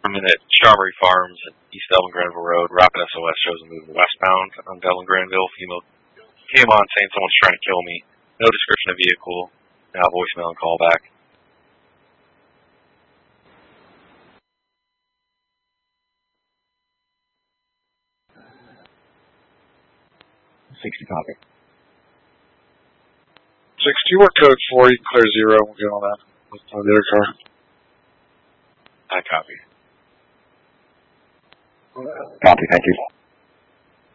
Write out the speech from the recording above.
I'm in at Strawberry Farms at East Delvin Granville Road. Rapid SOS shows a moving westbound on Delvin Granville. Female came on saying someone's trying to kill me. No description of vehicle. Now voicemail and call back. 60 copy. 60, work code 4, you can clear 0, we'll get on that. Let's try the other car. I copy. Copy, thank you.